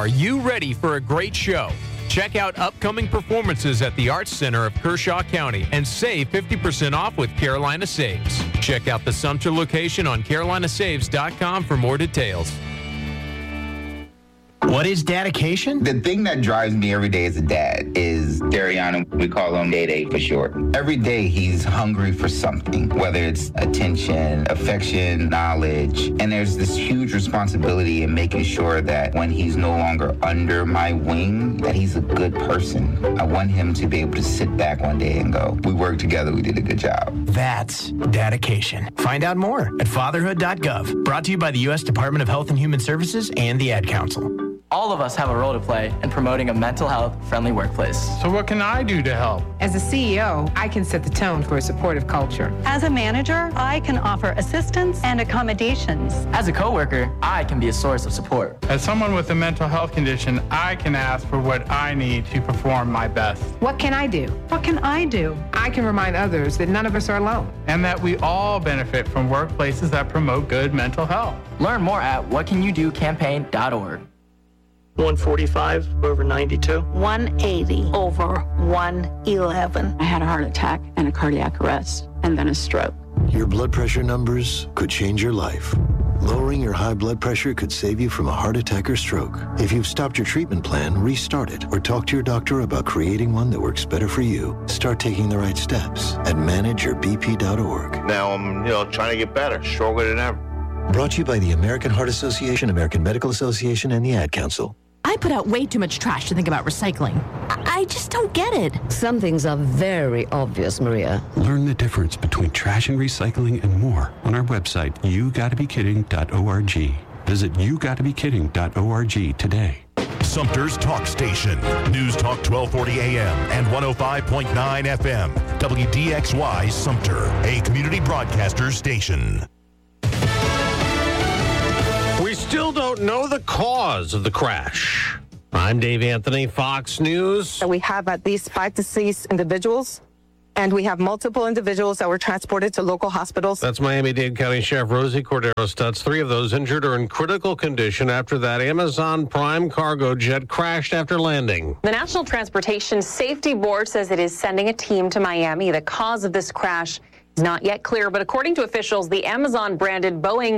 Are you ready for a great show? Check out upcoming performances at the Arts Center of Kershaw County and save 50% off with Carolina Saves. Check out the Sumter location on carolinasaves.com for more details. What is dedication? The thing that drives me every day as a dad is Dariana. We call him Day for short. Every day he's hungry for something, whether it's attention, affection, knowledge. And there's this huge responsibility in making sure that when he's no longer under my wing, that he's a good person. I want him to be able to sit back one day and go, we worked together, we did a good job. That's dedication. Find out more at fatherhood.gov. Brought to you by the U.S. Department of Health and Human Services and the Ad Council. All of us have a role to play in promoting a mental health friendly workplace. So what can I do to help? As a CEO, I can set the tone for a supportive culture. As a manager, I can offer assistance and accommodations. As a coworker, I can be a source of support. As someone with a mental health condition, I can ask for what I need to perform my best. What can I do? What can I do? I can remind others that none of us are alone. And that we all benefit from workplaces that promote good mental health. Learn more at whatcanyoudocampaign.org. 145 over 92. 180 over 111. I had a heart attack and a cardiac arrest, and then a stroke. Your blood pressure numbers could change your life. Lowering your high blood pressure could save you from a heart attack or stroke. If you've stopped your treatment plan, restart it or talk to your doctor about creating one that works better for you. Start taking the right steps at manageyourbp.org. Now I'm, trying to get better, stronger than ever. Brought to you by the American Heart Association, American Medical Association, and the Ad Council. I put out way too much trash to think about recycling. I just don't get it. Some things are very obvious, Maria. Learn the difference between trash and recycling and more on our website, yougottabekidding.org. Visit yougottabekidding.org today. Sumter's Talk Station. News Talk 1240 AM and 105.9 FM. WDXY Sumter, a community broadcaster station. We still don't know the cause of the crash. I'm Dave Anthony, Fox News. We have at least 5 deceased individuals, and we have multiple individuals that were transported to local hospitals. That's Miami-Dade County Sheriff Rosie Cordero Stutz. 3 of those injured are in critical condition after that Amazon Prime cargo jet crashed after landing. The National Transportation Safety Board says it is sending a team to Miami. The cause of this crash is not yet clear, but according to officials, the Amazon-branded Boeing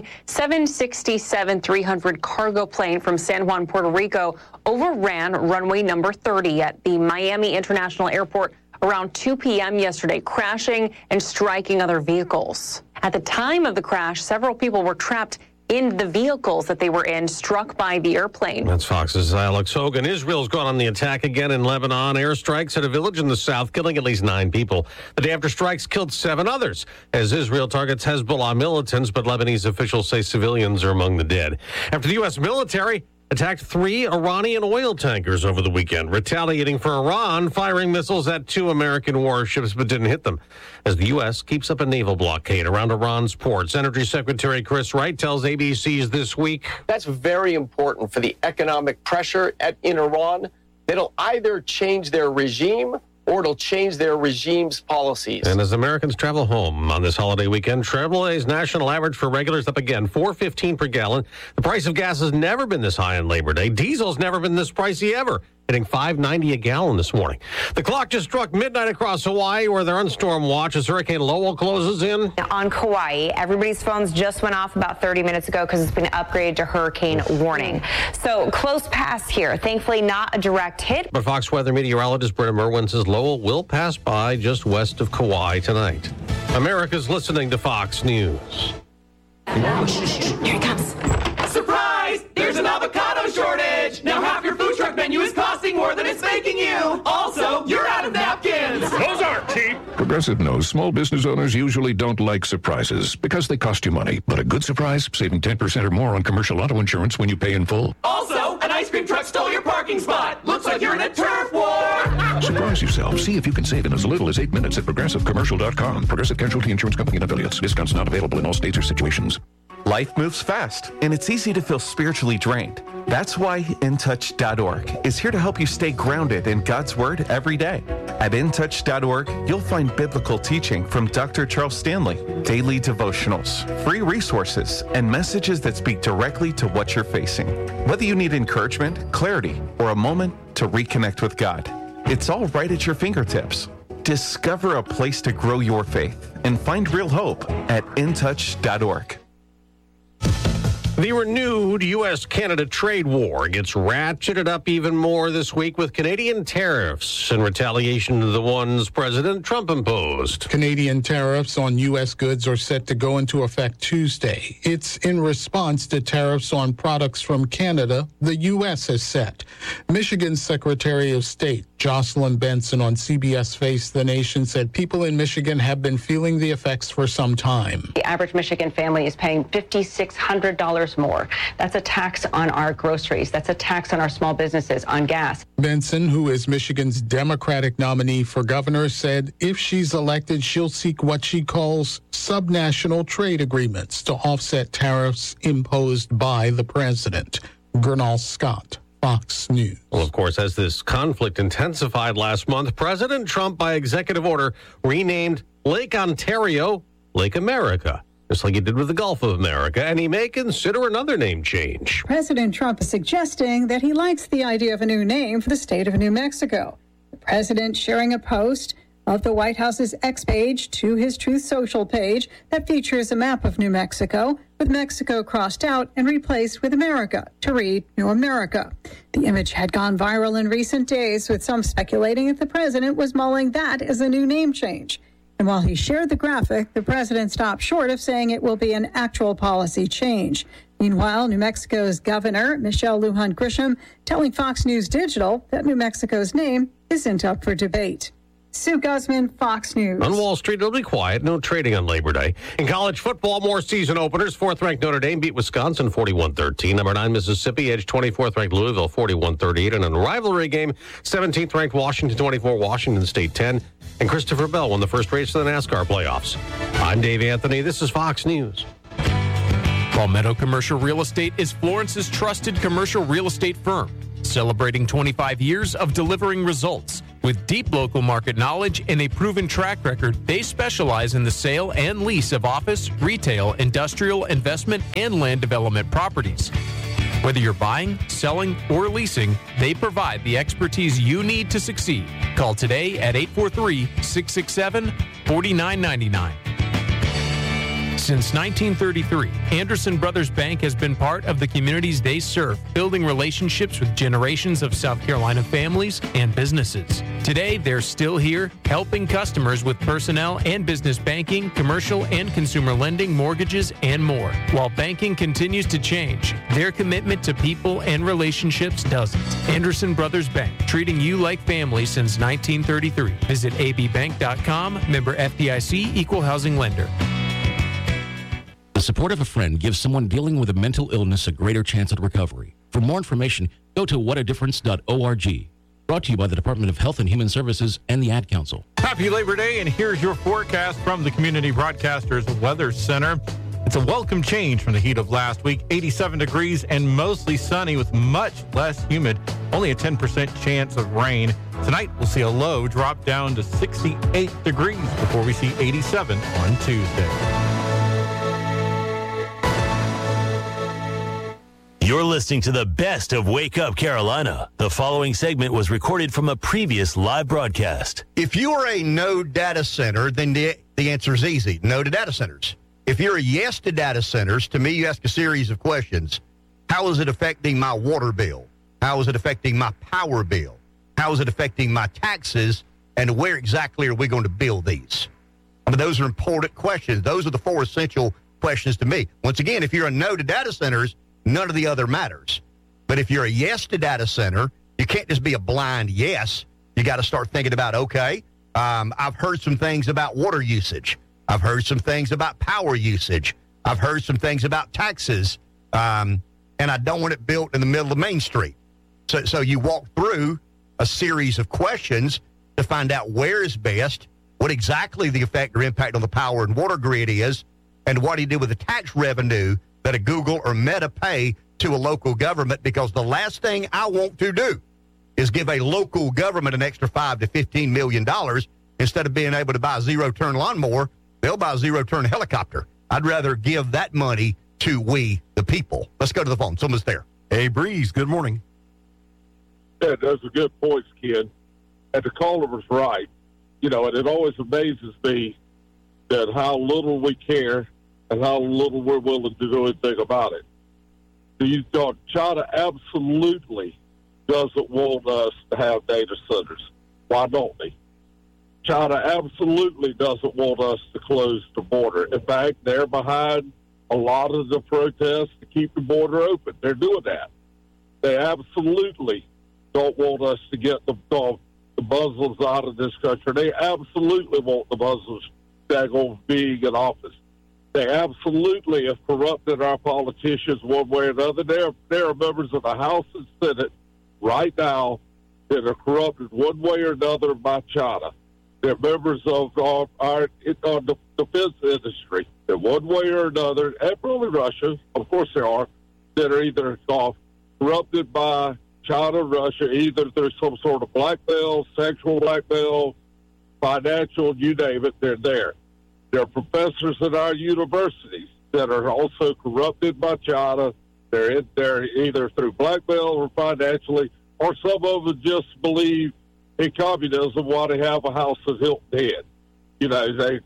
767-300 cargo plane from San Juan, Puerto Rico, overran runway number 30 at the Miami International Airport around 2 p.m. yesterday, crashing and striking other vehicles. At the time of the crash, several people were trapped in the vehicles that they were in, struck by the airplane. That's Fox's Alex Hogan. Israel's gone on the attack again in Lebanon. Airstrikes at a village in the south, killing at least 9 people. The day after strikes killed 7 others, as Israel targets Hezbollah militants, but Lebanese officials say civilians are among the dead. After the U.S. military attacked 3 Iranian oil tankers over the weekend, retaliating for Iran firing missiles at 2 American warships but didn't hit them, as the U.S. keeps up a naval blockade around Iran's ports. Energy Secretary Chris Wright tells ABC's This Week. That's very important for the economic pressure in Iran. It'll either change their regime or it'll change their regime's policies. And as Americans travel home on this holiday weekend, AAA's national average for regulars up again, $4.15 per gallon. The price of gas has never been this high on Labor Day. Diesel's never been this pricey ever, hitting $5.90 a gallon this morning. The clock just struck midnight across Hawaii, where they're on storm watch as Hurricane Lowell closes in. On Kauai, everybody's phones just went off about 30 minutes ago because it's been upgraded to hurricane warning. So close pass here. Thankfully, not a direct hit. But Fox Weather meteorologist Brenna Merwin says Lowell will pass by just west of Kauai tonight. America's listening to Fox News. Here he comes. Surprise! There's an avocado shortage! Now half your food truck menu is costing more than it's making you! Also, you're out of napkins! Those aren't cheap! Progressive knows small business owners usually don't like surprises because they cost you money. But a good surprise, saving 10% or more on commercial auto insurance when you pay in full. Also, an ice cream truck stole your parking spot! Looks like you're in a turf war! Surprise yourself. See if you can save in as little as 8 minutes at progressivecommercial.com. Progressive Casualty Insurance Company and affiliates. Discounts not available in all states or situations. Life moves fast, and it's easy to feel spiritually drained. That's why InTouch.org is here to help you stay grounded in God's Word every day. At intouch.org, you'll find biblical teaching from Dr. Charles Stanley, daily devotionals, free resources, and messages that speak directly to what you're facing. Whether you need encouragement, clarity, or a moment to reconnect with God, it's all right at your fingertips. Discover a place to grow your faith and find real hope at intouch.org. The renewed U.S.-Canada trade war gets ratcheted up even more this week with Canadian tariffs in retaliation to the ones President Trump imposed. Canadian tariffs on U.S. goods are set to go into effect Tuesday. It's in response to tariffs on products from Canada the U.S. has set. Michigan's Secretary of State, Jocelyn Benson, on CBS Face the Nation said people in Michigan have been feeling the effects for some time. The average Michigan family is paying $5,600 more. That's a tax on our groceries. That's a tax on our small businesses, on gas. Benson, who is Michigan's Democratic nominee for governor, said if she's elected, she'll seek what she calls subnational trade agreements to offset tariffs imposed by the president. Gernal Scott, Fox News. Well, of course, as this conflict intensified last month, President Trump, by executive order, renamed Lake Ontario Lake America, just like he did with the Gulf of America, and he may consider another name change. President Trump is suggesting that he likes the idea of a new name for the state of New Mexico. The president sharing a post of the White House's X page to his Truth Social page that features a map of New Mexico with Mexico crossed out and replaced with America to read New America. The image had gone viral in recent days, with some speculating if the president was mulling that as a new name change. And while he shared the graphic, the president stopped short of saying it will be an actual policy change. Meanwhile, New Mexico's governor, Michelle Lujan Grisham, telling Fox News Digital that New Mexico's name isn't up for debate. Sue Guzman, Fox News. On Wall Street, it'll be quiet. No trading on Labor Day. In college football, more season openers. Fourth-ranked Notre Dame beat Wisconsin 41-13. Number 9 Mississippi edged 24th-ranked Louisville 41-38. And in a rivalry game, 17th-ranked Washington 24, Washington State 10. And Christopher Bell won the first race of the NASCAR playoffs. I'm Dave Anthony. This is Fox News. Palmetto Commercial Real Estate is Florence's trusted commercial real estate firm, celebrating 25 years of delivering results. With deep local market knowledge and a proven track record, they specialize in the sale and lease of office, retail, industrial, investment, and land development properties. Whether you're buying, selling, or leasing, they provide the expertise you need to succeed. Call today at 843-667-4999. Since 1933, Anderson Brothers Bank has been part of the communities they serve, building relationships with generations of South Carolina families and businesses. Today, they're still here, helping customers with personnel and business banking, commercial and consumer lending, mortgages, and more. While banking continues to change, their commitment to people and relationships doesn't. Anderson Brothers Bank, treating you like family since 1933. Visit abbank.com, member FDIC, equal housing lender. The support of a friend gives someone dealing with a mental illness a greater chance at recovery. For more information, go to whatadifference.org. Brought to you by the Department of Health and Human Services and the Ad Council. Happy Labor Day, and here's your forecast from the Community Broadcasters Weather Center. It's a welcome change from the heat of last week. 87 degrees and mostly sunny with much less humid. Only a 10% chance of rain. Tonight, we'll see a low drop down to 68 degrees before we see 87 on Tuesday. You're listening to the best of Wake Up Carolina. The following segment was recorded from a previous live broadcast. If you are a no data center, then the answer is easy. No to data centers. If you're a yes to data centers, to me, you ask a series of questions. How is it affecting my water bill? How is it affecting my power bill? How is it affecting my taxes? And where exactly are we going to build these? I mean, those are important questions. Those are the 4 essential questions to me. Once again, if you're a no to data centers, none of the other matters. But if you're a yes to data center, you can't just be a blind yes. You got to start thinking about, okay, I've heard some things about water usage. I've heard some things about power usage. I've heard some things about taxes. And I don't want it built in the middle of Main Street. So you walk through a series of questions to find out where is best, what exactly the effect or impact on the power and water grid is, and what do you do with the tax revenue that a Google or Meta pay to a local government, because the last thing I want to do is give a local government an extra $5 to $15 million. Instead of being able to buy a zero-turn lawnmower, they'll buy a zero-turn helicopter. I'd rather give that money to we, the people. Let's go to the phone. Someone's there. Hey, Breeze, good morning. Yeah, those are good points, kid. And the caller was right. You know, and it always amazes me that how little we care and how little we're willing to do anything about it. China absolutely doesn't want us to have data centers. Why don't they? China absolutely doesn't want us to close the border. In fact, they're behind a lot of the protests to keep the border open. They're doing that. They absolutely don't want us to get the Muslims out of this country. They absolutely want the Muslims being in office. They absolutely have corrupted our politicians one way or another. There are members of the House and Senate right now that are corrupted one way or another by China. They're members of our defense industry that one way or another, and probably Russia, of course there are, that are either corrupted by China, Russia, either through some sort of blackmail, sexual blackmail, financial, you name it, they're there. There are professors at our universities that are also corrupted by China. They're either through blackmail or financially, or some of them just believe in communism while they have a house of Hilton Head. You know,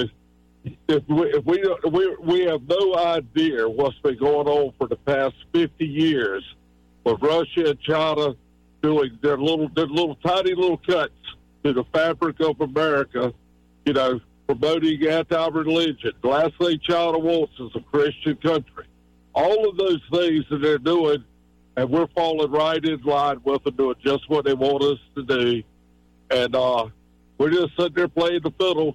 we have no idea what's been going on for the past 50 years with Russia and China doing their little tiny little cuts to the fabric of America, you know, promoting anti-religion. The last thing China wants is a Christian country. All of those things that they're doing, and we're falling right in line with them, doing just what they want us to do. And we're just sitting there playing the fiddle,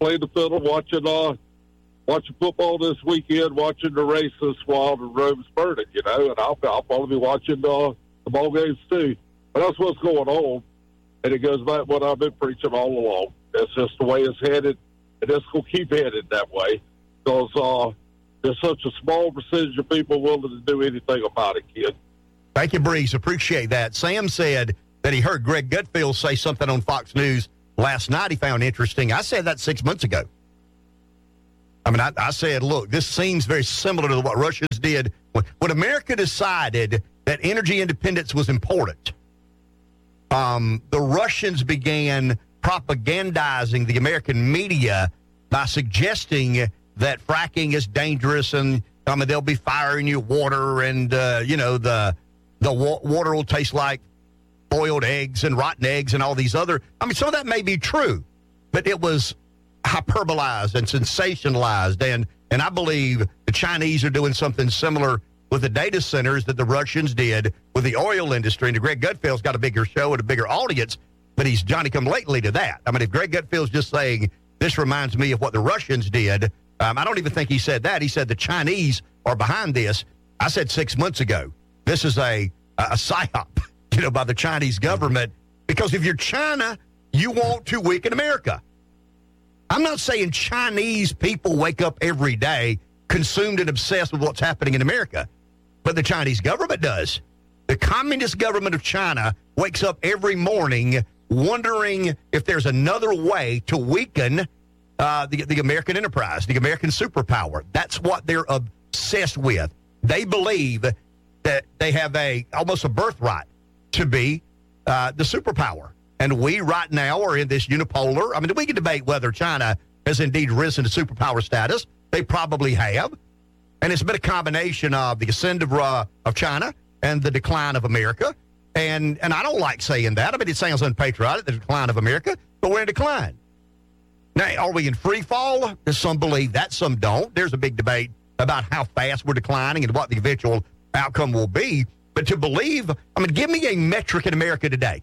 watching football this weekend, watching the races while the room's burning, you know, and I'll probably be watching the ball games too. But that's what's going on, and it goes back to what I've been preaching all along. It's just the way it's headed, and it's going to keep headed that way because there's such a small percentage of people willing to do anything about it, kid. Thank you, Breeze. Appreciate that. Sam said that he heard Greg Gutfeld say something on Fox News last night he found interesting. I said that 6 months ago. I mean, I said, look, this seems very similar to what Russians did. When America decided that energy independence was important, the Russians began propagandizing the American media by suggesting that fracking is dangerous and they'll be firing you water and, the water will taste like boiled eggs and rotten eggs and all these other. I mean, some of that may be true, but it was hyperbolized and sensationalized. And I believe the Chinese are doing something similar with the data centers that the Russians did with the oil industry. And Greg Gutfeld's got a bigger show and a bigger audience, but he's Johnny-come-lately to that. I mean, if Greg Gutfeld's just saying, this reminds me of what the Russians did, I don't even think he said that. He said the Chinese are behind this. I said 6 months ago, this is a psyop, by the Chinese government, because if you're China, you want to weaken America. I'm not saying Chinese people wake up every day consumed and obsessed with what's happening in America, but the Chinese government does. The Communist government of China wakes up every morning wondering if there's another way to weaken the American enterprise, the American superpower. That's what they're obsessed with. They believe that they have almost a birthright to be the superpower. And we right now are in this unipolar. I mean, we can debate whether China has indeed risen to superpower status. They probably have. And it's been a combination of the ascent of China and the decline of America. And I don't like saying that. I mean, it sounds unpatriotic, the decline of America, but we're in decline. Now, are we in free fall? Some believe that, some don't. There's a big debate about how fast we're declining and what the eventual outcome will be. But to believe, give me a metric in America today.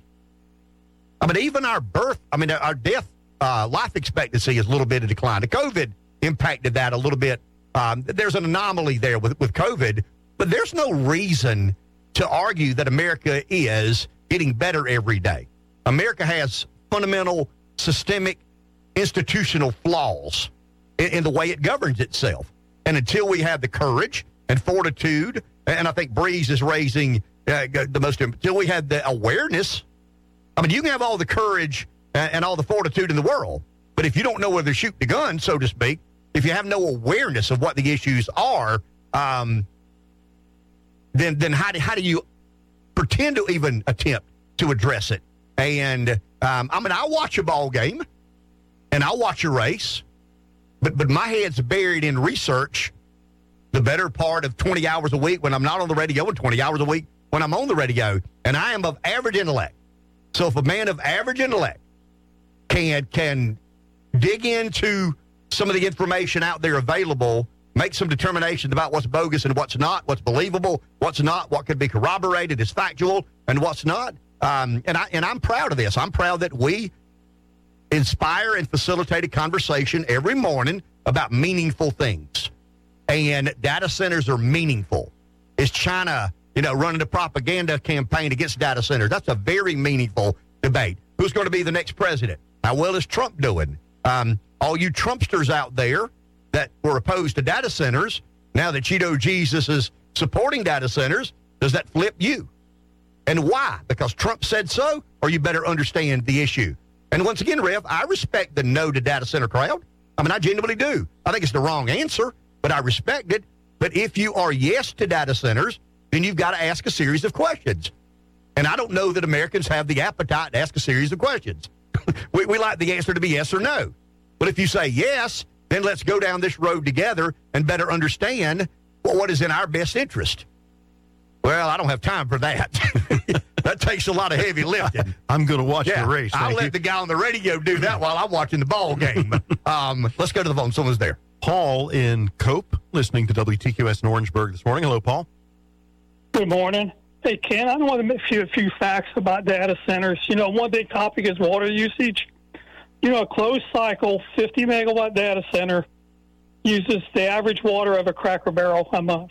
Even our death, life expectancy is a little bit of decline. The COVID impacted that a little bit. There's an anomaly there with COVID, but there's no reason to argue that America is getting better every day. America has fundamental, systemic, institutional flaws in the way it governs itself. And until we have the courage and fortitude, and I think Breeze is raising until we had the awareness. I mean, you can have all the courage and all the fortitude in the world, but if you don't know where to shoot the gun, so to speak, if you have no awareness of what the issues are, then how do you pretend to even attempt to address it? And I'll watch a ball game and I'll watch a race, but my head's buried in research the better part of 20 hours a week when I'm not on the radio and 20 hours a week when I'm on the radio. And I am of average intellect. So if a man of average intellect can dig into some of the information out there available, make some determinations about what's bogus and what's not, what's believable, what's not, what could be corroborated as factual, and what's not. And I'm proud of this. I'm proud that we inspire and facilitate a conversation every morning about meaningful things. And data centers are meaningful. Is China, running a propaganda campaign against data centers? That's a very meaningful debate. Who's going to be the next president? How well is Trump doing? All you Trumpsters out there that were opposed to data centers, now that Cheeto Jesus is supporting data centers, does that flip you? And why? Because Trump said so, or you better understand the issue? And once again, Rev, I respect the no to data center crowd. I mean, I genuinely do. I think it's the wrong answer, but I respect it. But if you are yes to data centers, then you've got to ask a series of questions. And I don't know that Americans have the appetite to ask a series of questions. we like the answer to be yes or no. But if you say yes, then let's go down this road together and better understand what is in our best interest. Well, I don't have time for that. That takes a lot of heavy lifting. I'm going to watch the race. I'll let the guy on the radio do that while I'm watching the ball game. Let's go to the phone. Someone's there. Paul in Cope, listening to WTQS in Orangeburg this morning. Hello, Paul. Good morning. Hey, Ken, I want to make a few facts about data centers. One big topic is water usage. A closed cycle 50 megawatt data center uses the average water of a Cracker Barrel a month.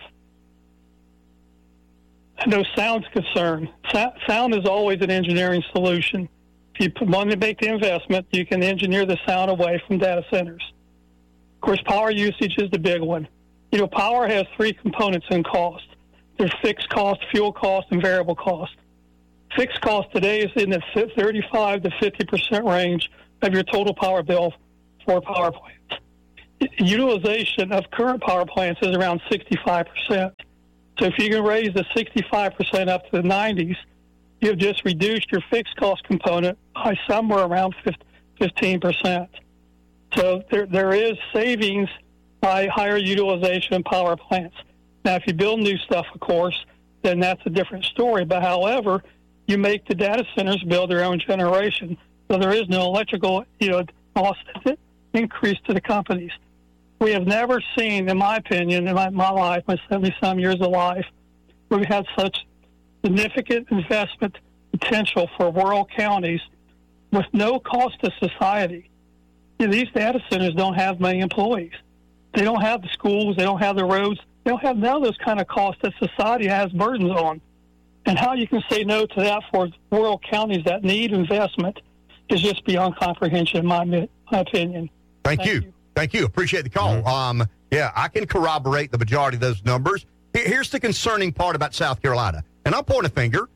No sound's concerned. Sound is always an engineering solution. If you want to make the investment, you can engineer the sound away from data centers. Of course, power usage is the big one. Power has three components in cost. There's fixed cost, fuel cost, and variable cost. Fixed cost today is in the 35 to 50% range of your total power bill for power plants. Utilization of current power plants is around 65%. So if you can raise the 65% up to the 90s, you've just reduced your fixed cost component by somewhere around 15%. So there is savings by higher utilization of power plants. Now, if you build new stuff, of course, then that's a different story. But however, you make the data centers build their own generation. So there is no electrical cost increase to the companies. We have never seen, in my opinion, in my life, my 70-some years of life, where we had such significant investment potential for rural counties with no cost to society. These data centers don't have many employees. They don't have the schools. They don't have the roads. They don't have none of those kind of costs that society has burdens on. And how you can say no to that for rural counties that need investment is just beyond comprehension, in my opinion. Thank you. Thank you. Appreciate the call. I can corroborate the majority of those numbers. Here's the concerning part about South Carolina. And I'll point a finger,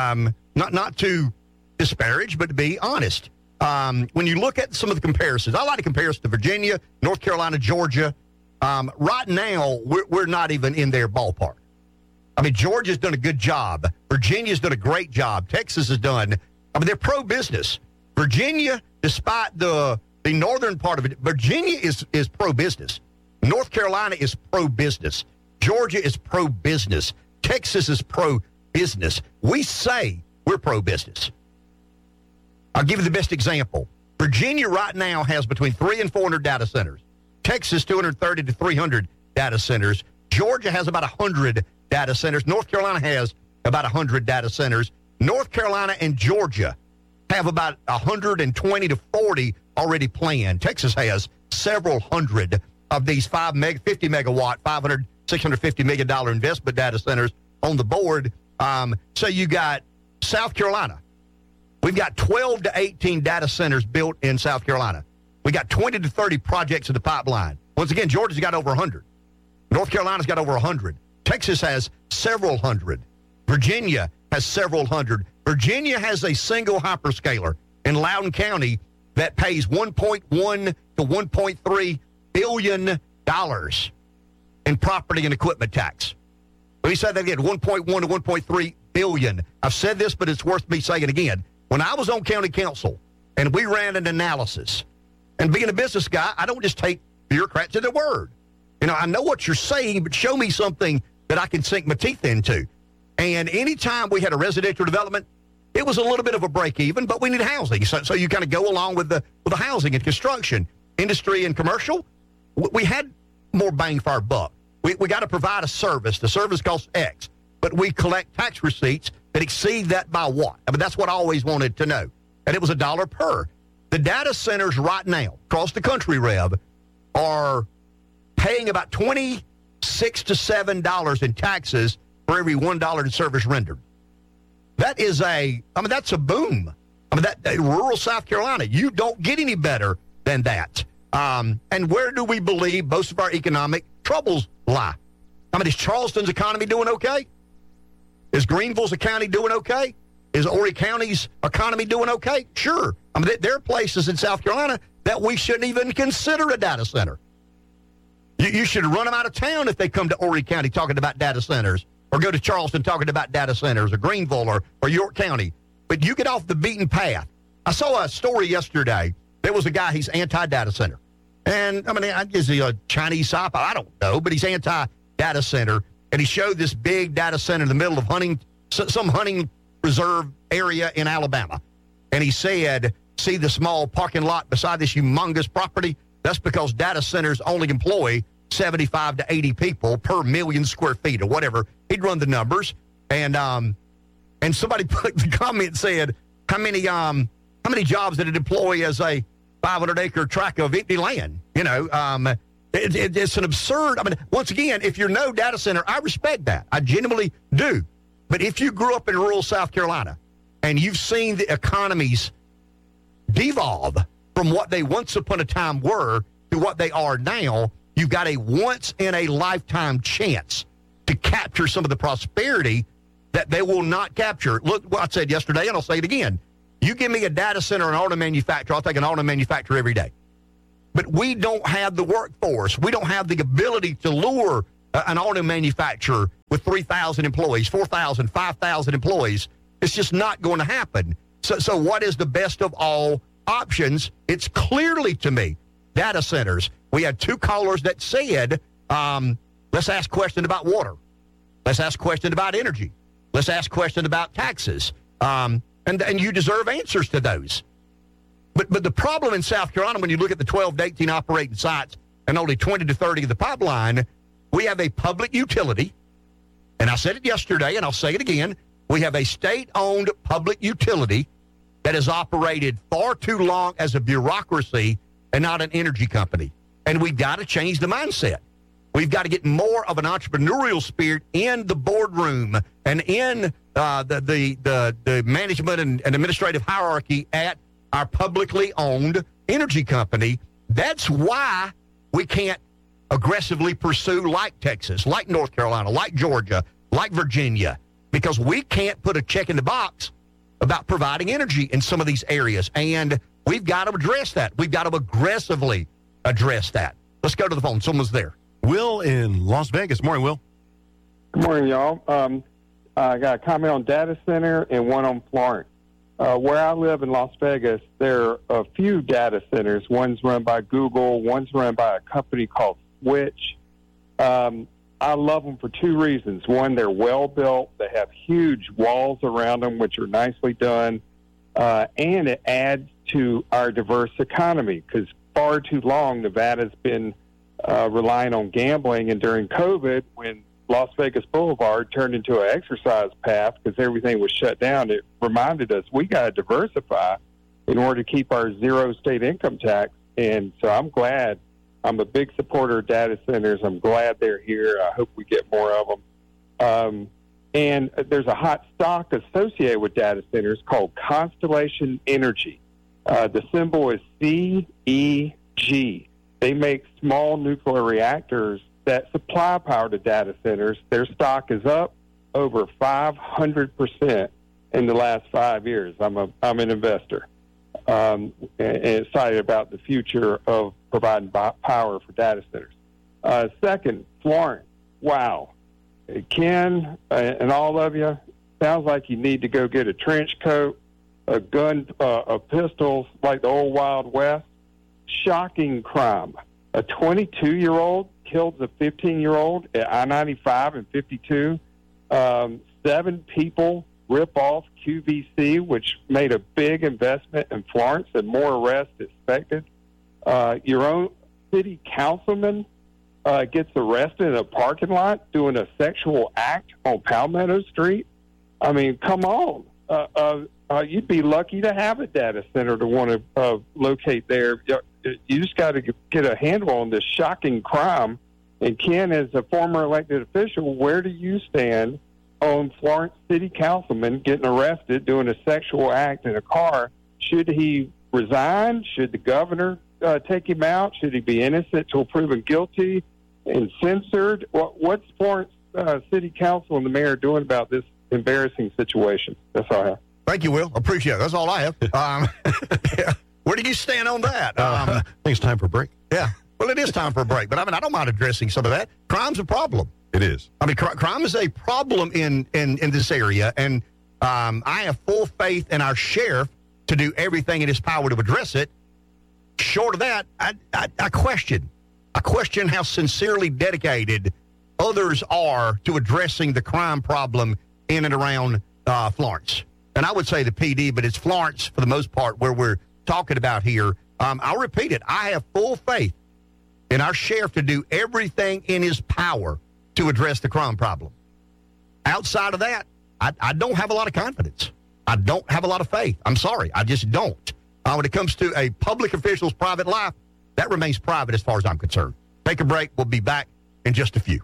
not to disparage, but to be honest. When you look at some of the comparisons, I like to compare us to Virginia, North Carolina, Georgia. Right now, we're not even in their ballpark. I mean, Georgia's done a good job. Virginia's done a great job. Texas has done. They're pro-business. Virginia, despite the northern part of it, Virginia is pro-business. North Carolina is pro-business. Georgia is pro-business. Texas is pro-business. We say we're pro-business. I'll give you the best example. Virginia right now has between 300 and 400 data centers. Texas, 230 to 300 data centers. Georgia has about 100 data centers. North Carolina has about 100 data centers. North Carolina and Georgia have about 120 to 40 already planned. Texas has several hundred of these 50 megawatt, $500, $650 million investment data centers on the board. So you got South Carolina. We've got 12 to 18 data centers built in South Carolina. We got 20 to 30 projects in the pipeline. Once again, Georgia's got over 100. North Carolina's got over 100. Texas has several hundred. Virginia has several hundred. Virginia has a single hyperscaler in Loudoun County that pays $1.1 to $1.3 billion in property and equipment tax. Let me say that again, 1.1 to 1.3 billion. I've said this, but it's worth me saying it again. When I was on county council and we ran an analysis, and being a business guy, I don't just take bureaucrats at their word. You know, I know what you're saying, but show me something that I can sink my teeth into. And anytime we had a residential development, it was a little bit of a break even, but we need housing. So you kind of go along with the housing and construction, industry and commercial. We had more bang for our buck. We got to provide a service. The service costs X, but we collect tax receipts that exceed that by what? I mean, that's what I always wanted to know. And it was $1 per. The data centers right now across the country, Rev, are paying about $26 to $7 in taxes for every $1 in service rendered. That is that's a boom. I mean, that rural South Carolina, you don't get any better than that. And where do we believe most of our economic troubles lie? I mean, is Charleston's economy doing okay? Is Greenville's economy doing okay? Is Horry County's economy doing okay? Sure. I mean, there are places in South Carolina that we shouldn't even consider a data center. You should run them out of town if they come to Horry County talking about data centers, or go to Charleston talking about data centers, or Greenville, or York County. But you get off the beaten path. I saw a story yesterday. There was a guy, he's anti-data center. And, I mean, is he a Chinese sci-fi? I don't know, but he's anti-data center. And he showed this big data center in the middle of some hunting reserve area in Alabama. And he said, see the small parking lot beside this humongous property? That's because data centers only employ 75 to 80 people per million square feet or whatever. He'd run the numbers. And somebody put the comment said, how many jobs did it employ as a 500-acre tract of empty land? You know, it's an absurd. I mean, once again, if you're no data center, I respect that. I genuinely do. But if you grew up in rural South Carolina and you've seen the economies devolve from what they once upon a time were to what they are now, you've got a once-in-a-lifetime chance to capture some of the prosperity that they will not capture. Look what I said yesterday, and I'll say it again. You give me a data center and an auto manufacturer, I'll take an auto manufacturer every day. But we don't have the workforce. We don't have the ability to lure an auto manufacturer with 3,000 employees, 4,000, 5,000 employees. It's just not going to happen. So what is the best of all options? It's clearly, to me, data centers. We had two callers that said, let's ask questions about water. Let's ask questions about energy. Let's ask questions about taxes. And you deserve answers to those. But the problem in South Carolina, when you look at the 12 to 18 operating sites and only 20 to 30 of the pipeline, we have a public utility. And I said it yesterday, and I'll say it again. We have a state-owned public utility that has operated far too long as a bureaucracy and not an energy company. And we've got to change the mindset. We've got to get more of an entrepreneurial spirit in the boardroom and in the management and administrative hierarchy at our publicly owned energy company. That's why we can't aggressively pursue like Texas, like North Carolina, like Georgia, like Virginia, because we can't put a check in the box about providing energy in some of these areas. And we've got to address that. We've got to aggressively address that. Let's go to the phone. Someone's there. Will in Las Vegas. Morning, Will. Good morning, y'all. I got a comment on data center and one on Florence. Where I live in Las Vegas, there are a few data centers. One's run by Google. One's run by a company called Switch. I love them for two reasons. One, they're well built. They have huge walls around them, which are nicely done. And it adds to our diverse economy, because far too long Nevada's been relying on gambling. And during COVID, when Las Vegas Boulevard turned into an exercise path because everything was shut down, it reminded us we got to diversify in order to keep our zero state income tax. And so I'm glad. I'm a big supporter of data centers. I'm glad they're here. I hope we get more of them. And there's a hot stock associated with data centers called Constellation Energy. The symbol is CEG. They make small nuclear reactors that supply power to data centers. Their stock is up over 500% in the last 5 years. I'm an investor, and excited about the future of providing power for data centers. Second, Florence. Wow. Ken and all of you, sounds like you need to go get a trench coat, a gun, a pistol like the old Wild West. Shocking crime. A 22-year-old killed a 15-year-old at I-95 and 52. 7 people rip off QVC, which made a big investment in Florence and more arrests expected. Your own city councilman gets arrested in a parking lot doing a sexual act on Palmetto Street. I mean, come on. You'd be lucky to have a data center to want to locate there. You just got to get a handle on this shocking crime. And Ken, as a former elected official, where do you stand on Florence City Councilman getting arrested doing a sexual act in a car? Should he resign? Should the governor take him out? Should he be innocent till proven guilty and censored? What's Florence City Council and the mayor doing about this embarrassing situation? That's all I have. Thank you, Will. Appreciate it. That's all I have. Yeah. Where do you stand on that? I think it's time for a break. Yeah. Well, it is time for a break, but I don't mind addressing some of that. Crime's a problem. It is. I mean, crime is a problem in this area, and I have full faith in our sheriff to do everything in his power to address it. Short of that, I question how sincerely dedicated others are to addressing the crime problem in and around Florence. And I would say the PD, but it's Florence for the most part where we're talking about here. I'll repeat it. I have full faith in our sheriff to do everything in his power to address the crime problem. Outside of that, I don't have a lot of confidence. I don't have a lot of faith. I'm sorry. I just don't. When it comes to a public official's private life, that remains private as far as I'm concerned. Take a break. We'll be back in just a few.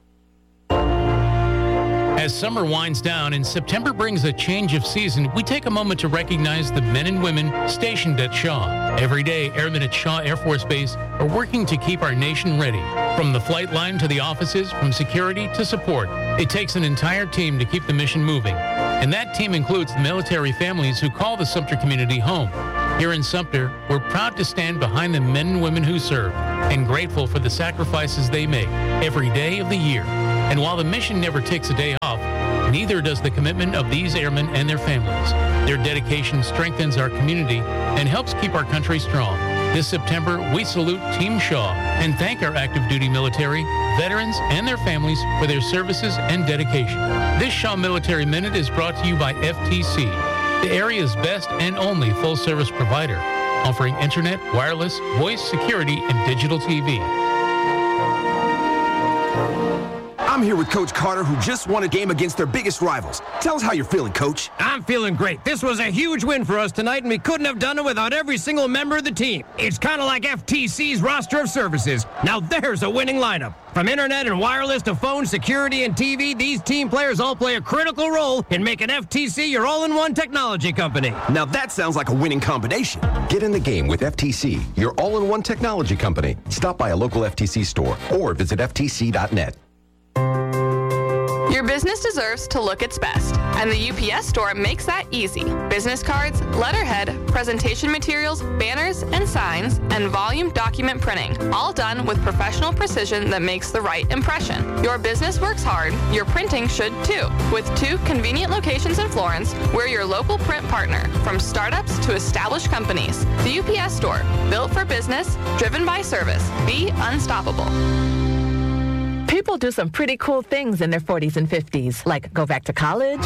As summer winds down and September brings a change of season, we take a moment to recognize the men and women stationed at Shaw. Every day, airmen at Shaw Air Force Base are working to keep our nation ready. From the flight line to the offices, from security to support, it takes an entire team to keep the mission moving. And that team includes the military families who call the Sumter community home. Here in Sumter, we're proud to stand behind the men and women who serve and grateful for the sacrifices they make every day of the year. And while the mission never takes a day off, neither does the commitment of these airmen and their families. Their dedication strengthens our community and helps keep our country strong. This September, we salute Team Shaw and thank our active duty military, veterans, and their families for their services and dedication. This Shaw Military Minute is brought to you by FTC, the area's best and only full-service provider, offering internet, wireless, voice, security, and digital TV. I'm here with Coach Carter, who just won a game against their biggest rivals. Tell us how you're feeling, Coach. I'm feeling great. This was a huge win for us tonight, and we couldn't have done it without every single member of the team. It's kind of like FTC's roster of services. Now there's a winning lineup. From internet and wireless to phone, security, and TV, these team players all play a critical role in making FTC your all-in-one technology company. Now that sounds like a winning combination. Get in the game with FTC, your all-in-one technology company. Stop by a local FTC store or visit ftc.net. Your business deserves to look its best, and the UPS Store makes that easy. Business cards, letterhead, presentation materials, banners, and signs, and volume document printing, all done with professional precision that makes the right impression. Your business works hard, your printing should too. With 2 convenient locations in Florence, we're your local print partner, from startups to established companies. The UPS Store, built for business, driven by service. Be unstoppable. People do some pretty cool things in their 40s and 50s, like go back to college,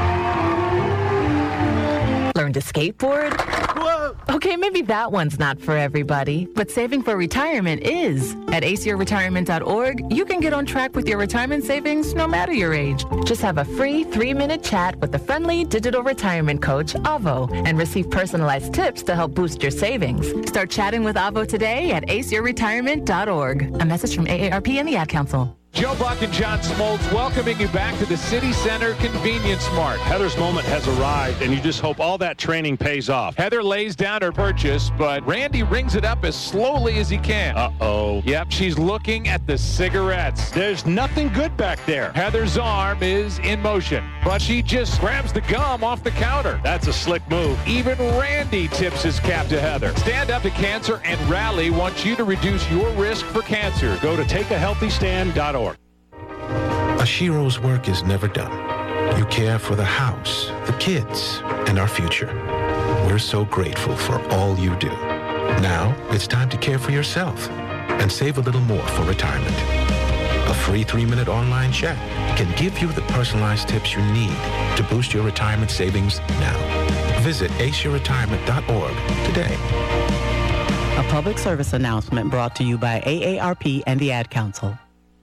learn to skateboard. Whoa. Okay, maybe that one's not for everybody, but saving for retirement is. At aceyourretirement.org, you can get on track with your retirement savings no matter your age. Just have a free 3-minute chat with the friendly digital retirement coach, Avo, and receive personalized tips to help boost your savings. Start chatting with Avo today at aceyourretirement.org. A message from AARP and the Ad Council. Joe Buck and John Smoltz welcoming you back to the City Center Convenience Mart. Heather's moment has arrived, and you just hope all that training pays off. Heather lays down her purchase, but Randy rings it up as slowly as he can. Uh-oh. Yep, she's looking at the cigarettes. There's nothing good back there. Heather's arm is in motion, but she just grabs the gum off the counter. That's a slick move. Even Randy tips his cap to Heather. Stand Up to Cancer and Rally wants you to reduce your risk for cancer. Go to takeahealthystand.org. Ashiro's work is never done. You care for the house, the kids, and our future. We're so grateful for all you do. Now, it's time to care for yourself and save a little more for retirement. A free 3-minute online chat can give you the personalized tips you need to boost your retirement savings now. Visit aceyourretirement.org today. A public service announcement brought to you by AARP and the Ad Council.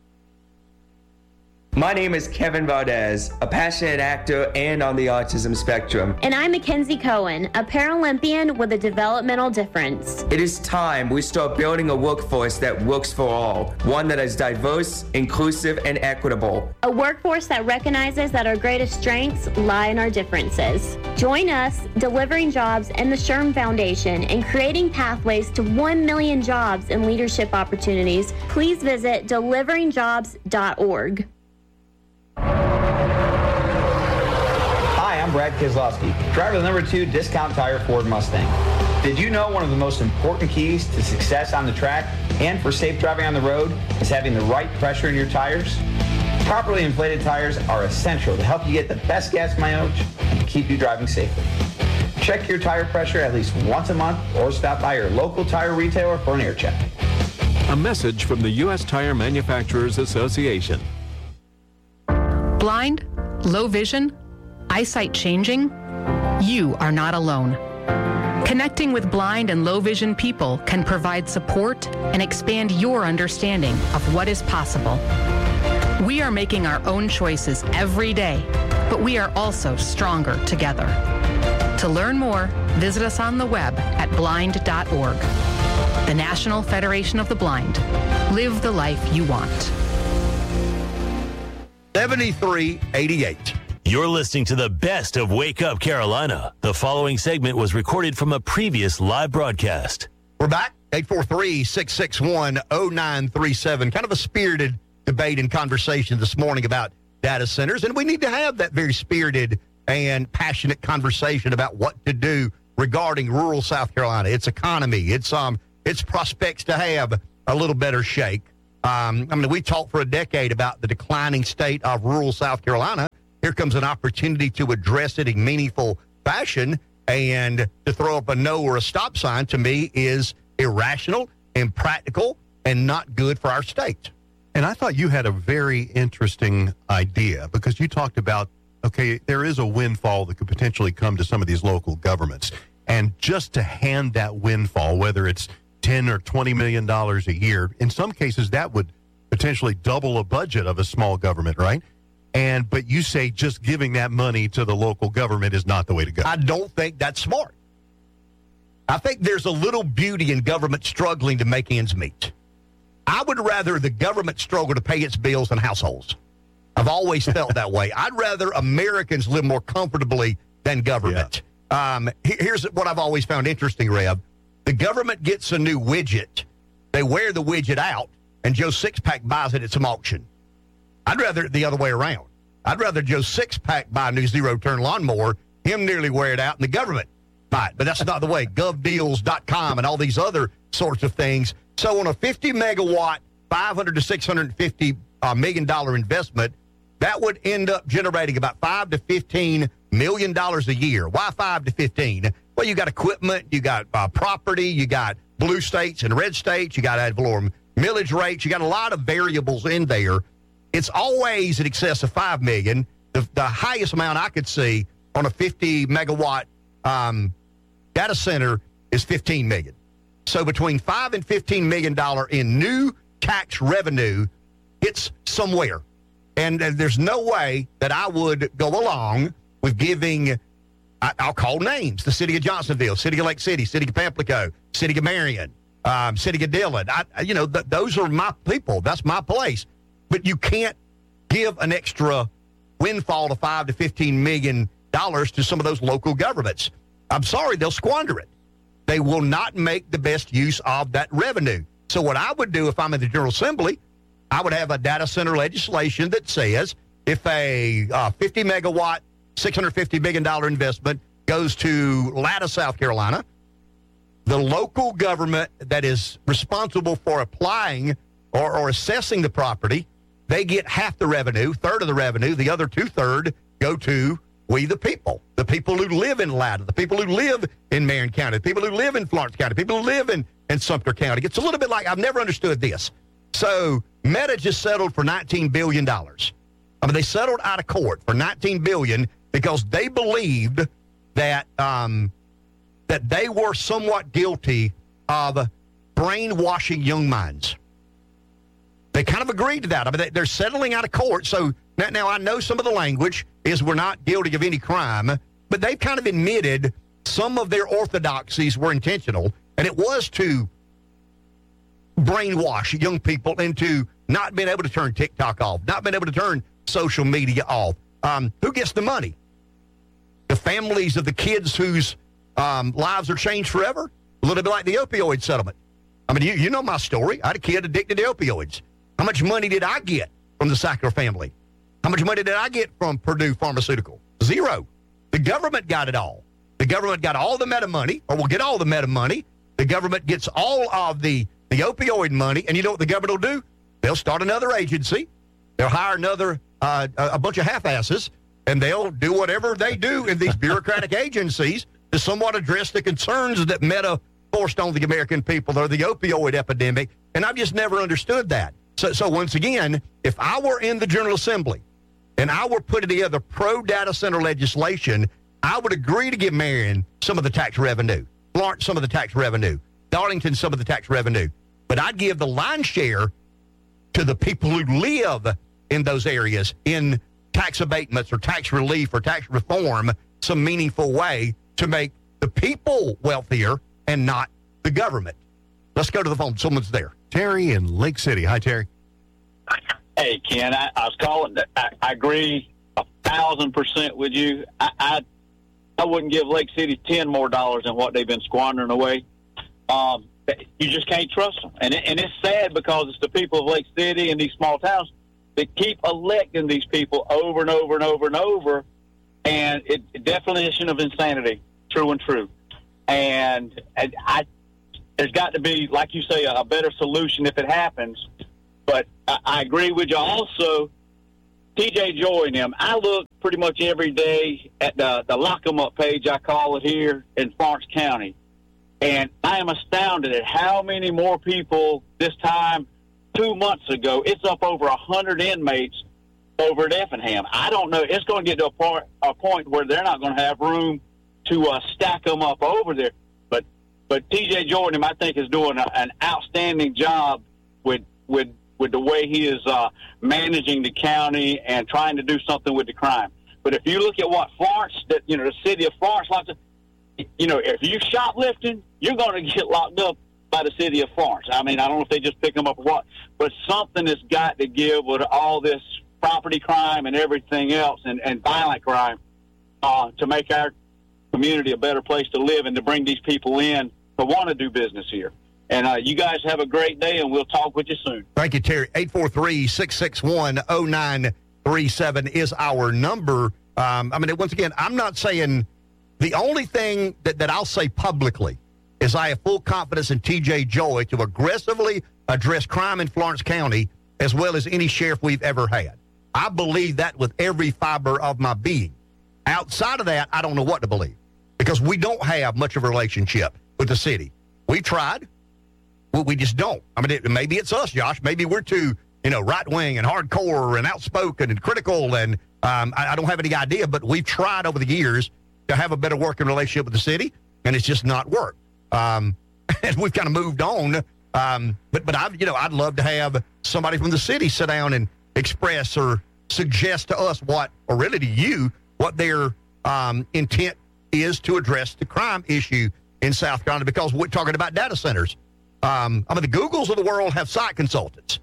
My name is Kevin Valdez, a passionate actor and on the autism spectrum. And I'm Mackenzie Cohen, a Paralympian with a developmental difference. It is time we start building a workforce that works for all, one that is diverse, inclusive, and equitable. A workforce that recognizes that our greatest strengths lie in our differences. Join us, Delivering Jobs and the SHRM Foundation, in creating pathways to 1 million jobs and leadership opportunities. Please visit deliveringjobs.org. Hi, I'm Brad Keselowski, driver of the number 2 Discount Tire Ford Mustang. Did you know one of the most important keys to success on the track and for safe driving on the road is having the right pressure in your tires? Properly inflated tires are essential to help you get the best gas mileage and keep you driving safely. Check your tire pressure at least once a month or stop by your local tire retailer for an air check. A message from the U.S. Tire Manufacturers Association. Blind, low vision, eyesight changing? You are not alone. Connecting with blind and low vision people can provide support and expand your understanding of what is possible. We are making our own choices every day, but we are also stronger together. To learn more, visit us on the web at blind.org. The National Federation of the Blind. Live the life you want. 7388. You're listening to the best of Wake Up Carolina. The following segment was recorded from a previous live broadcast. We're back. 843-661-0937. Kind of a spirited debate and conversation this morning about data centers. And we need to have that very spirited and passionate conversation about what to do regarding rural South Carolina, its economy, its prospects to have a little better shake. We talked for a decade about the declining state of rural South Carolina. Here comes an opportunity to address it in meaningful fashion, and to throw up a no or a stop sign, to me, is irrational, impractical, and not good for our state. And I thought you had a very interesting idea, because you talked about, okay, there is a windfall that could potentially come to some of these local governments. And just to hand that windfall, whether it's $10 or $20 million a year, in some cases that would potentially double a budget of a small government, right? But you say just giving that money to the local government is not the way to go. I don't think that's smart. I think there's a little beauty in government struggling to make ends meet. I would rather the government struggle to pay its bills than households. I've always felt that way. I'd rather Americans live more comfortably than government. Yeah. Here's what I've always found interesting, Reb. The government gets a new widget. They wear the widget out, and Joe Sixpack buys it at some auction. I'd rather it the other way around. I'd rather Joe Sixpack buy a new zero-turn lawnmower, him nearly wear it out, and the government buy it. But that's not the way. GovDeals.com and all these other sorts of things. So on a 50-megawatt, $500 to $650 million investment, that would end up generating about $5 to $15 million a year. Why 5 to 15? Well, you got equipment, you got property, you got blue states and red states, you got ad valorem millage rates, you got a lot of variables in there. It's always in excess of $5 million. The highest amount I could see on a 50-megawatt data center is $15 million. So between $5 and $15 million in new tax revenue, it's somewhere. And there's no way that I would go along with giving, I'll call names, the city of Johnsonville, city of Lake City, city of Pamplico, city of Marion, city of Dillon. Those are my people. That's my place. But you can't give an extra windfall of $5 to $15 million to some of those local governments. I'm sorry, they'll squander it. They will not make the best use of that revenue. So what I would do if I'm in the General Assembly, I would have a data center legislation that says if a 50-megawatt, $650 million investment goes to Latta, South Carolina, the local government that is responsible for applying or assessing the property, they get half the revenue, third of the revenue. The other two-thirds go to we the people who live in Latta, the people who live in Marion County, the people who live in Florence County, people who live in Sumter County. It's a little bit like, I've never understood this. So Meta just settled for $19 billion. I mean, they settled out of court for $19 billion because they believed that that they were somewhat guilty of brainwashing young minds. They kind of agreed to that. I mean, they're settling out of court. So now I know some of the language is we're not guilty of any crime, but they've kind of admitted some of their orthodoxies were intentional, and it was to brainwash young people into not being able to turn TikTok off, not being able to turn social media off. Who gets the money? The families of the kids whose lives are changed forever? A little bit like the opioid settlement. I mean, you know my story. I had a kid addicted to opioids. How much money did I get from the Sackler family? How much money did I get from Purdue Pharmaceutical? Zero. The government got it all. The government got all the meta money, or will get all the meta money. The government gets all of the opioid money, and you know what the government will do? They'll start another agency. They'll hire another a bunch of half-asses, and they'll do whatever they do in these bureaucratic agencies to somewhat address the concerns that Meta forced on the American people, or the opioid epidemic, and I've just never understood that. So once again, if I were in the General Assembly and I were putting together pro-data center legislation, I would agree to give Marion some of the tax revenue, Florence some of the tax revenue, Darlington some of the tax revenue, but I'd give the lion's share to the people who live in those areas in tax abatements or tax relief or tax reform, some meaningful way to make the people wealthier and not the government. Let's go to the phone. Someone's there. Terry in Lake City. Hi, Terry. Hey, Ken. I was calling. I agree 1,000% with you. I wouldn't give Lake City $10 more than what they've been squandering away. You just can't trust them, and it's sad because it's the people of Lake City and these small towns that keep electing these people over and over and over and over. And definition of insanity, true and true. And there's got to be, like you say, a better solution if it happens. But I agree with you. Also, TJ Joy and them, I look pretty much every day at the Lock 'em Up page, I call it, here in Florence County. And I am astounded at how many more people this time 2 months ago. It's up over 100 inmates over at Effingham. I don't know. It's going to get to a point where they're not going to have room to stack them up over there. But T.J. Jordan, I think, is doing an outstanding job with the way he is managing the county and trying to do something with the crime. But if you look at what Florence, the city of Florence, if you shoplifting, you're going to get locked up by the city of Florence. I mean, I don't know if they just pick them up or what, but something has got to give with all this property crime and everything else and violent crime to make our community a better place to live and to bring these people in to want to do business here. And you guys have a great day, and we'll talk with you soon. Thank you, Terry. 843-661-0937 is our number. Once again, I'm not saying the only thing that I'll say publicly is I have full confidence in T.J. Joy to aggressively address crime in Florence County as well as any sheriff we've ever had. I believe that with every fiber of my being. Outside of that, I don't know what to believe because we don't have much of a relationship with the city. We tried. We just don't. Maybe it's us, Josh. Maybe we're too, right-wing and hardcore and outspoken and critical, and I don't have any idea, but we've tried over the years to have a better working relationship with the city, and it's just not worked. And we've kind of moved on. But I'd love to have somebody from the city sit down and express or suggest to us what their intent is to address the crime issue in South Carolina, because we're talking about data centers. The Googles of the world have site consultants.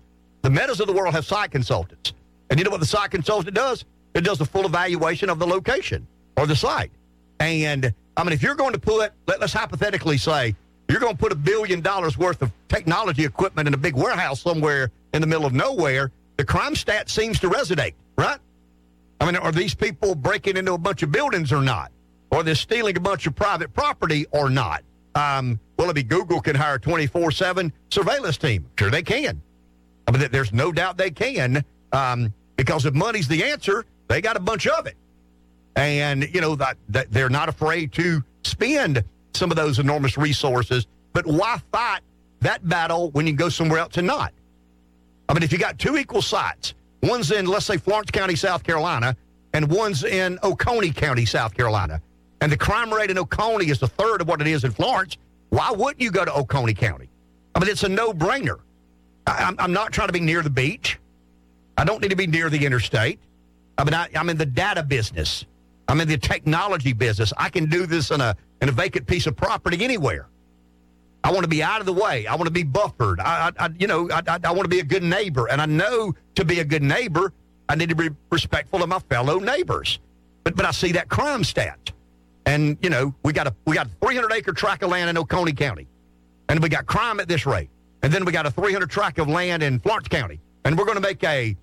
The Metas of the world have site consultants. And you know what the site consultant does? It does the full evaluation of the location or the site. And, I mean, if you're going to put, let's hypothetically say, you're going to put $1 billion worth of technology equipment in a big warehouse somewhere in the middle of nowhere, the crime stat seems to resonate, right? I mean, are these people breaking into a bunch of buildings or not? Or they're stealing a bunch of private property or not? Will it be Google can hire a 24/7 surveillance team? Sure they can. I mean, there's no doubt they can, because if money's the answer, they got a bunch of it. And, you know, that they're not afraid to spend some of those enormous resources. But why fight that battle when you can go somewhere else and not? I mean, if you got two equal sites, one's in, let's say, Florence County, South Carolina, and one's in Oconee County, South Carolina, and the crime rate in Oconee is a third of what it is in Florence, why wouldn't you go to Oconee County? I mean, it's a no-brainer. I'm not trying to be near the beach. I don't need to be near the interstate. I mean, I'm in the data business. I'm in the technology business. I can do this in a vacant piece of property anywhere. I want to be out of the way. I want to be buffered. I want to be a good neighbor. And I know to be a good neighbor, I need to be respectful of my fellow neighbors. But I see that crime stat. And, you know, we got a 300-acre tract of land in Oconee County. And we got crime at this rate. And then we got a 300 tract of land in Florence County. And we're going to make a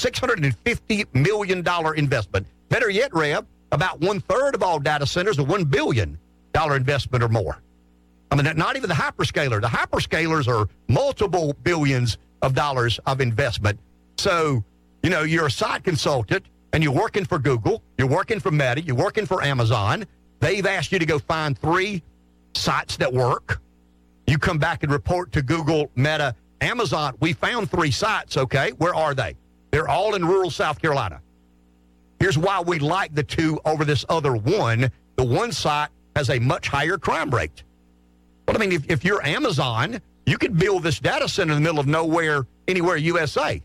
$650 million investment. Better yet, Rev, about one-third of all data centers, a $1 billion investment or more. I mean, not even the hyperscaler. The hyperscalers are multiple billions of dollars of investment. So, you know, you're a site consultant, and you're working for Google, you're working for Meta, you're working for Amazon. They've asked you to go find 3 sites that work. You come back and report to Google, Meta, Amazon, we found 3 sites, okay? Where are they? They're all in rural South Carolina. Here's why we like the 2 over this other one. The one site has a much higher crime rate. Well, I mean, if you're Amazon, you could build this data center in the middle of nowhere, anywhere USA.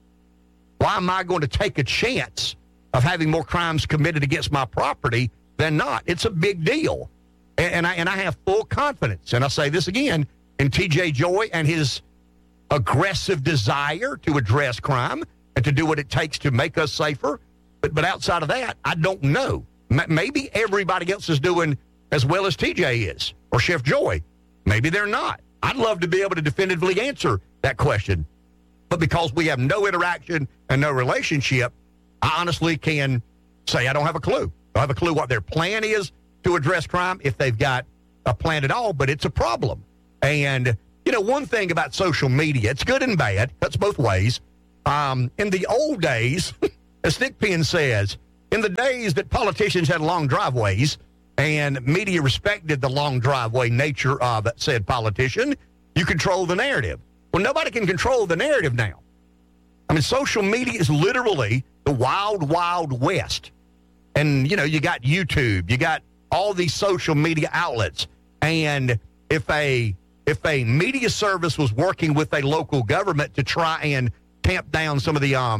Why am I going to take a chance of having more crimes committed against my property than not? It's a big deal. And I have full confidence, and I say this again, in TJ Joy and his aggressive desire to address crime and to do what it takes to make us safer. But outside of that, I don't know. Maybe everybody else is doing as well as TJ is, or Chef Joy. Maybe they're not. I'd love to be able to definitively answer that question. But because we have no interaction and no relationship, I honestly can say I don't have a clue. I don't have a clue what their plan is to address crime, if they've got a plan at all, but it's a problem. And, you know, one thing about social media, it's good and bad. Cuts both ways. In the old days, as Nick Penn says, in the days that politicians had long driveways and media respected the long driveway nature of said politician, you control the narrative. Well, nobody can control the narrative now. I mean, social media is literally the wild, wild west. And, you know, you got YouTube, you got all these social media outlets. And if a media service was working with a local government to try and tamp down some of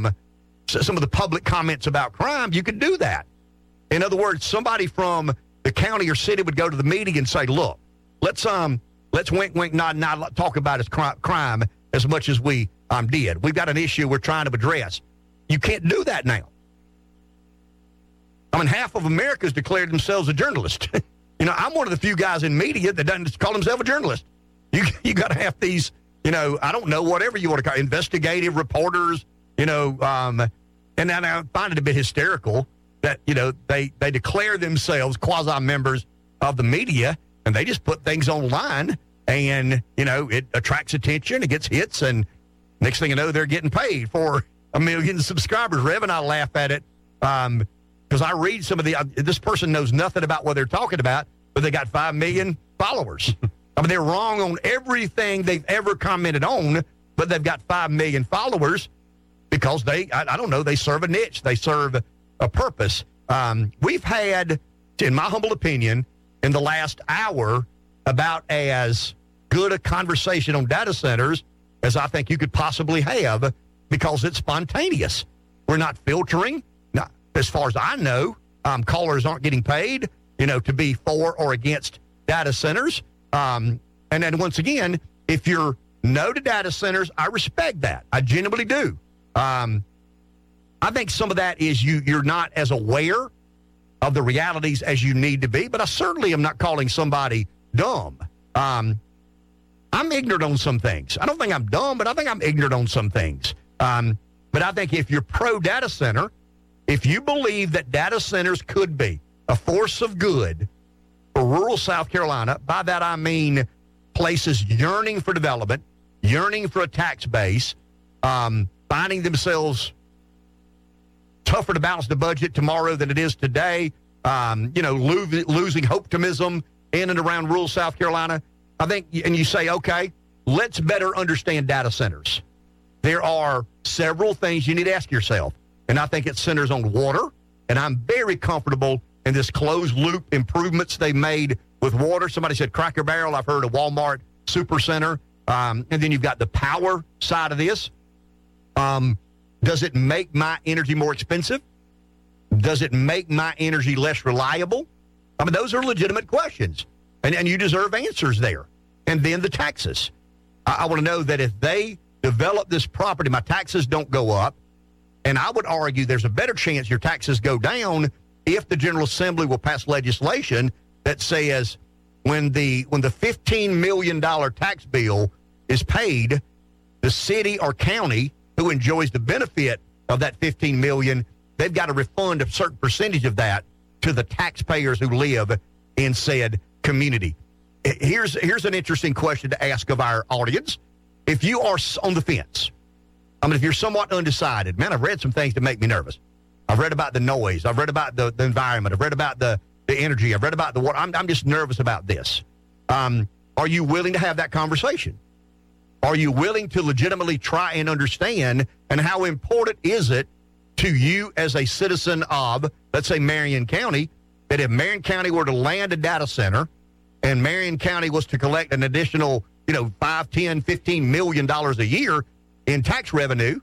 the public comments about crime, you could do that. In other words, somebody from the county or city would go to the media and say, look, let's wink, wink, nod, nod, talk about his crime as much as we did. We've got an issue we're trying to address. You can't do that now. I mean, half of America's declared themselves a journalist. You know, I'm one of the few guys in media that doesn't call himself a journalist. You got to have these, you know, I don't know, whatever you want to call it, investigative reporters, you know, and I find it a bit hysterical that, you know, they declare themselves quasi-members of the media, and they just put things online, and, you know, it attracts attention, it gets hits, and next thing you know, they're getting paid for 1 million subscribers. Rev and I laugh at it because I read some of this person knows nothing about what they're talking about, but they got 5 million followers. I mean, they're wrong on everything they've ever commented on, but they've got 5 million followers because I don't know, they serve a niche. They serve a purpose. We've had, in my humble opinion, in the last hour, about as good a conversation on data centers as I think you could possibly have because it's spontaneous. We're not filtering. Not, as far as I know, callers aren't getting paid, you know, to be for or against data centers. And then once again, if you're no to data centers. I respect that. I genuinely do. I think some of that is you're not as aware of the realities as you need to be, but I certainly am not calling somebody dumb. I'm ignorant on some things. I don't think I'm dumb, but I think I'm ignorant on some things. But I think if you're pro-data center, if you believe that data centers could be a force of good for rural South Carolina, by that I mean places yearning for development, yearning for a tax base, finding themselves tougher to balance the budget tomorrow than it is today, losing optimism in and around rural South Carolina, I think, and you say, okay, let's better understand data centers. There are several things you need to ask yourself, and I think it centers on water, and I'm very comfortable in this closed-loop improvements they made with water. Somebody said Cracker Barrel. I've heard of Walmart Supercenter. And then you've got the power side of this. Does it make my energy more expensive? Does it make my energy less reliable? I mean, those are legitimate questions, and you deserve answers there. And then the taxes. I want to know that if they develop this property, my taxes don't go up. And I would argue there's a better chance your taxes go down if the General Assembly will pass legislation that says when the $15 million tax bill is paid, the city or county who enjoys the benefit of that $15 million, they've got to refund a certain percentage of that to the taxpayers who live in said community. Here's an interesting question to ask of our audience. If you are on the fence, I mean, if you're somewhat undecided, man, I've read some things that make me nervous. I've read about the noise. I've read about the environment. I've read about the energy. I've read about the water. I'm just nervous about this. Are you willing to have that conversation? Are you willing to legitimately try and understand, and how important is it to you as a citizen of, let's say, Marion County, that if Marion County were to land a data center and Marion County was to collect an additional, $5, $10, $15 million a year in tax revenue,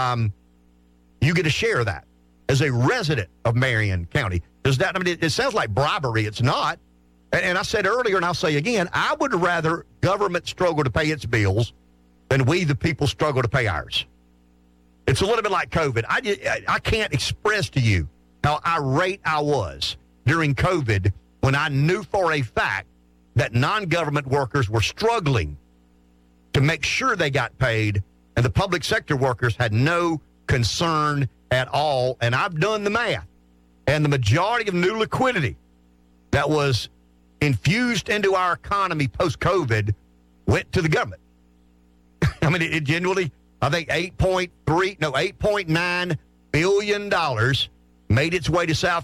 you get a share of that as a resident of Marion County. Does that, I mean, it sounds like bribery. It's not. And I said earlier, and I'll say again, I would rather government struggle to pay its bills than we, the people, struggle to pay ours. It's a little bit like COVID. I can't express to you how irate I was during COVID when I knew for a fact that non-government workers were struggling to make sure they got paid, and the public sector workers had no concern at all. And I've done the math. And the majority of new liquidity that was infused into our economy post-COVID went to the government. I mean, it genuinely, I think $8.9 billion made its way to South